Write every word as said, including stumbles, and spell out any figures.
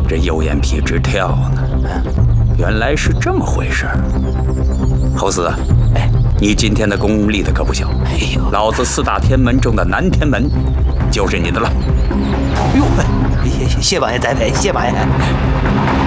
这右眼皮直跳呢。原来是这么回事。侯四，哎，你今天的功立的可不小。哎呦，老子四大天门中的南天门就是你的了。 哟，谢谢王爷栽培，谢王爷。